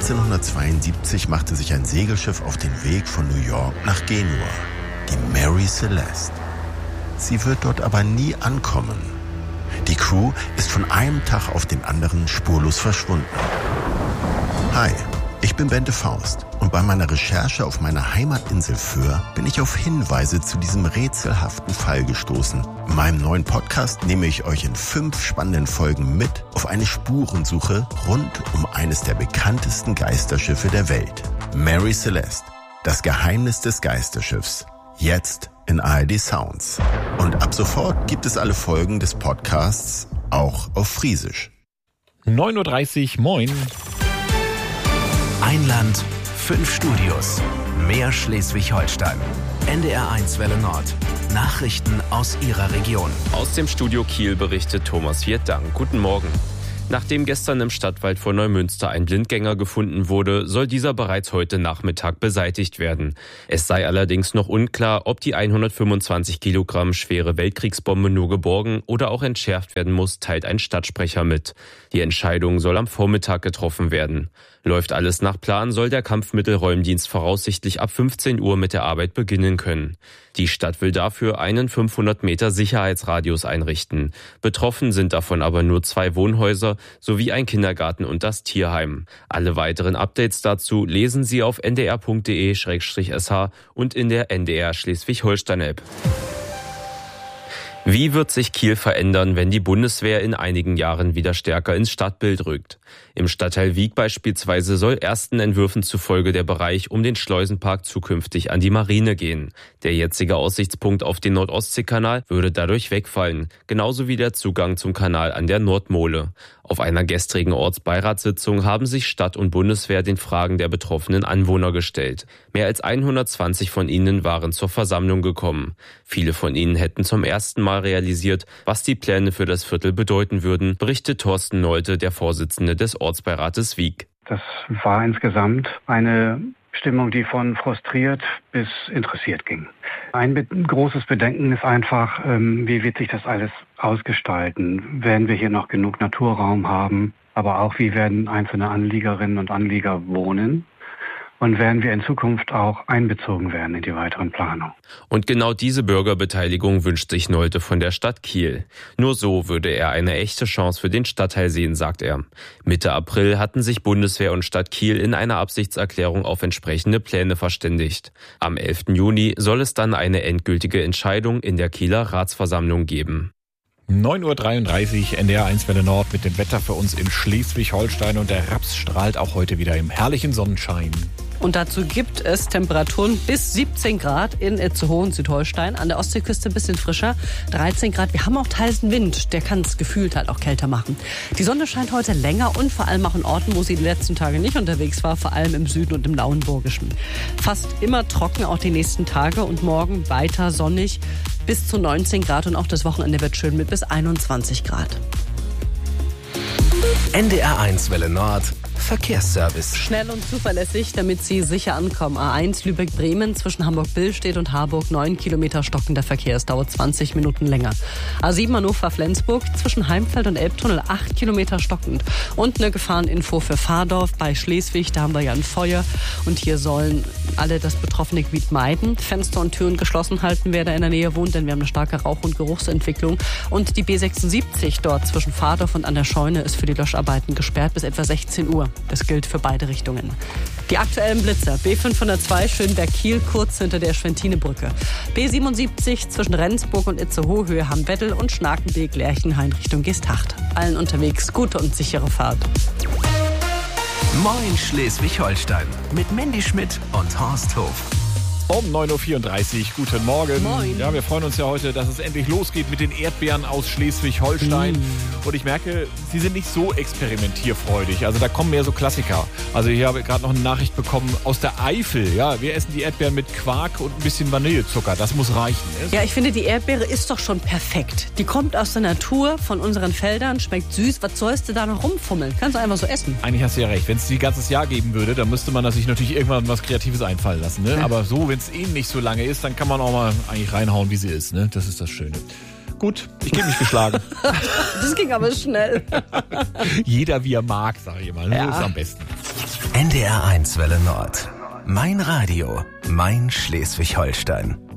1872 machte sich ein Segelschiff auf den Weg von New York nach Genua, die Mary Celeste. Sie wird dort aber nie ankommen. Die Crew ist von einem Tag auf den anderen spurlos verschwunden. Hi, ich bin Bente Faust und bei meiner Recherche auf meiner Heimatinsel Föhr bin ich auf Hinweise zu diesem rätselhaften Fall gestoßen. In meinem neuen Podcast nehme ich euch in 5 spannenden Folgen mit auf eine Spurensuche rund um eines der bekanntesten Geisterschiffe der Welt. Mary Celeste, das Geheimnis des Geisterschiffs. Jetzt in ARD Sounds. Und ab sofort gibt es alle Folgen des Podcasts auch auf Friesisch. 9.30 Uhr, moin. Ein Land, 5 Studios. Mehr Schleswig-Holstein. NDR1 Welle Nord. Nachrichten aus Ihrer Region. Aus dem Studio Kiel berichtet Thomas Vierdang. Guten Morgen. Nachdem gestern im Stadtwald vor Neumünster ein Blindgänger gefunden wurde, soll dieser bereits heute Nachmittag beseitigt werden. Es sei allerdings noch unklar, ob die 125 Kilogramm schwere Weltkriegsbombe nur geborgen oder auch entschärft werden muss, teilt ein Stadtsprecher mit. Die Entscheidung soll am Vormittag getroffen werden. Läuft alles nach Plan, soll der Kampfmittelräumdienst voraussichtlich ab 15 Uhr mit der Arbeit beginnen können. Die Stadt will dafür einen 500 Meter Sicherheitsradius einrichten. Betroffen sind davon aber nur 2 Wohnhäuser sowie ein Kindergarten und das Tierheim. Alle weiteren Updates dazu lesen Sie auf ndr.de/sh und in der NDR Schleswig-Holstein-App. Wie wird sich Kiel verändern, wenn die Bundeswehr in einigen Jahren wieder stärker ins Stadtbild rückt? Im Stadtteil Wiek beispielsweise soll ersten Entwürfen zufolge der Bereich um den Schleusenpark zukünftig an die Marine gehen. Der jetzige Aussichtspunkt auf den Nord-Ostsee-Kanal würde dadurch wegfallen, genauso wie der Zugang zum Kanal an der Nordmole. Auf einer gestrigen Ortsbeiratssitzung haben sich Stadt und Bundeswehr den Fragen der betroffenen Anwohner gestellt. Mehr als 120 von ihnen waren zur Versammlung gekommen. Viele von ihnen hätten zum ersten Mal realisiert, was die Pläne für das Viertel bedeuten würden, berichtet Thorsten Nolte, der Vorsitzende des Ortsbeirates Wiek. Das war insgesamt eine Stimmung, die von frustriert bis interessiert ging. Ein großes Bedenken ist einfach, wie wird sich das alles ausgestalten? Werden wir hier noch genug Naturraum haben? Aber auch, wie werden einzelne Anliegerinnen und Anlieger wohnen? Und werden wir in Zukunft auch einbezogen werden in die weiteren Planungen? Und genau diese Bürgerbeteiligung wünscht sich Nolte von der Stadt Kiel. Nur so würde er eine echte Chance für den Stadtteil sehen, sagt er. Mitte April hatten sich Bundeswehr und Stadt Kiel in einer Absichtserklärung auf entsprechende Pläne verständigt. Am 11. Juni soll es dann eine endgültige Entscheidung in der Kieler Ratsversammlung geben. 9.33 Uhr, NDR1 Welle Nord mit dem Wetter für uns in Schleswig-Holstein und der Raps strahlt auch heute wieder im herrlichen Sonnenschein. Und dazu gibt es Temperaturen bis 17 Grad in Itzehoe und Südholstein. An der Ostseeküste ein bisschen frischer, 13 Grad. Wir haben auch teils einen Wind, der kann es gefühlt halt auch kälter machen. Die Sonne scheint heute länger und vor allem auch in Orten, wo sie die letzten Tage nicht unterwegs war, vor allem im Süden und im Lauenburgischen. Fast immer trocken auch die nächsten Tage und morgen weiter sonnig bis zu 19 Grad und auch das Wochenende wird schön mit bis 21 Grad. NDR1 Welle Nord. Verkehrsservice. Schnell und zuverlässig, damit Sie sicher ankommen. A1 Lübeck-Bremen zwischen Hamburg-Billstedt und Harburg 9 Kilometer stockender Verkehr. Es dauert 20 Minuten länger. A7 Hannover-Flensburg zwischen Heimfeld und Elbtunnel 8 Kilometer stockend. Und eine Gefahreninfo für Fahrdorf bei Schleswig. Da haben wir ja ein Feuer und hier sollen alle das betroffene Gebiet meiden. Fenster und Türen geschlossen halten, wer da in der Nähe wohnt, denn wir haben eine starke Rauch- und Geruchsentwicklung. Und die B76 dort zwischen Fahrdorf und an der Scheune ist für die Löscharbeiten gesperrt bis etwa 16 Uhr. Das gilt für beide Richtungen. Die aktuellen Blitzer. B502 Schönberg-Kiel kurz hinter der Schwentinebrücke. B77 zwischen Rendsburg und Itzehoe Höhe Hamm-Bettel und Schnakenbeek-Lerchenhain Richtung Geesthacht. Allen unterwegs gute und sichere Fahrt. Moin Schleswig-Holstein mit Mandy Schmidt und Horst Hof. Um 9.34 Uhr, guten Morgen. Moin. Ja, wir freuen uns ja heute, dass es endlich losgeht mit den Erdbeeren aus Schleswig-Holstein. Und ich merke, sie sind nicht so experimentierfreudig. Also da kommen mehr so Klassiker. Also hier habe ich gerade noch eine Nachricht bekommen aus der Eifel. Ja, wir essen die Erdbeeren mit Quark und ein bisschen Vanillezucker. Das muss reichen. Ja, ich finde, die Erdbeere ist doch schon perfekt. Die kommt aus der Natur, von unseren Feldern, schmeckt süß. Was sollst du da noch rumfummeln? Kannst du einfach so essen. Eigentlich hast du ja recht. Wenn es die ganzes Jahr geben würde, dann müsste man sich natürlich irgendwann was Kreatives einfallen lassen. Ne? Aber so, wenn es nicht so lange ist, dann kann man auch mal eigentlich reinhauen, wie sie ist. Ne? Das ist das Schöne. Gut, ich gebe mich geschlagen. Das ging aber schnell. Jeder wie er mag, sage ich mal. Ja. So ist am besten. NDR 1 Welle Nord. Mein Radio, mein Schleswig-Holstein.